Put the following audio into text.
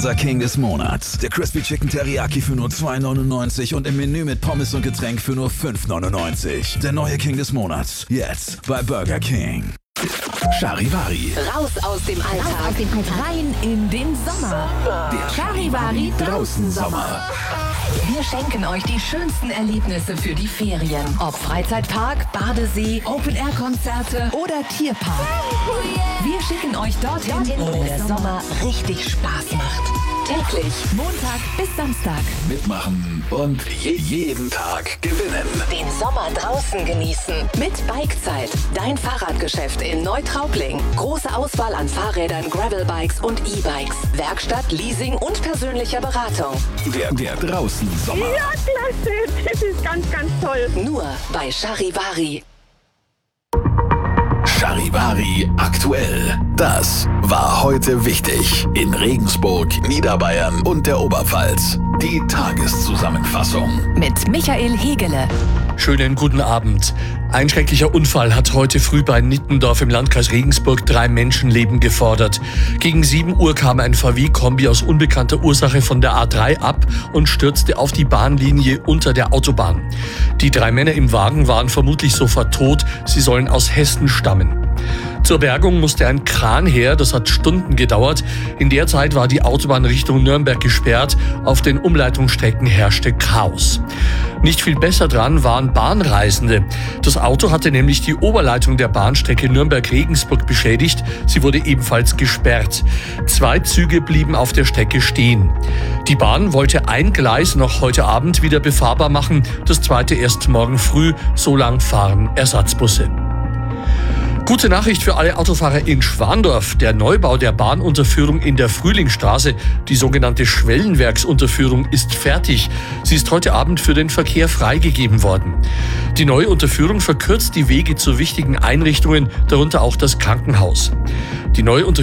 unser King des Monats. Der Crispy Chicken Teriyaki für nur $2,99 und im Menü mit Pommes und Getränk für nur $5,99. Der neue King des Monats. Jetzt bei Burger King. Charivari. Raus aus dem Alltag. Rein in den Sommer. Der Charivari draußen Sommer. Wir schenken euch die schönsten Erlebnisse für die Ferien. Ob Freizeitpark, Badesee, Open-Air-Konzerte oder Tierpark. Wir schicken euch dorthin, wo der Sommer richtig Spaß macht. Täglich, Montag bis Samstag. Mitmachen und jeden Tag gewinnen. Den Sommer draußen genießen. Mit Bikezeit. Dein Fahrradgeschäft in Neutraubling. Große Auswahl an Fahrrädern, Gravelbikes und E-Bikes. Werkstatt, Leasing und persönlicher Beratung. Der draußen Sommer. Ja, klasse. Das ist ganz, ganz toll. Nur bei Charivari. Charivari aktuell. Das war heute wichtig in Regensburg, Niederbayern und der Oberpfalz. Die Tageszusammenfassung. Mit Michael Hegele. Schönen guten Abend. Ein schrecklicher Unfall hat heute früh bei Nittendorf im Landkreis Regensburg 3 Menschenleben gefordert. Gegen 7 Uhr kam ein VW-Kombi aus unbekannter Ursache von der A3 ab und stürzte auf die Bahnlinie unter der Autobahn. Die 3 Männer im Wagen waren vermutlich sofort tot. Sie sollen aus Hessen stammen. Zur Bergung musste ein Kran her, das hat Stunden gedauert. In der Zeit war die Autobahn Richtung Nürnberg gesperrt. Auf den Umleitungsstrecken herrschte Chaos. Nicht viel besser dran waren Bahnreisende. Das Auto hatte nämlich die Oberleitung der Bahnstrecke Nürnberg-Regensburg beschädigt. Sie wurde ebenfalls gesperrt. 2 Züge blieben auf der Strecke stehen. Die Bahn wollte ein Gleis noch heute Abend wieder befahrbar machen, das zweite erst morgen früh. So lang fahren Ersatzbusse. Gute Nachricht für alle Autofahrer in Schwandorf. Der Neubau der Bahnunterführung in der Frühlingsstraße, die sogenannte Schwellenwerksunterführung, ist fertig. Sie ist heute Abend für den Verkehr freigegeben worden. Die neue Unterführung verkürzt die Wege zu wichtigen Einrichtungen, darunter auch das Krankenhaus. Die neue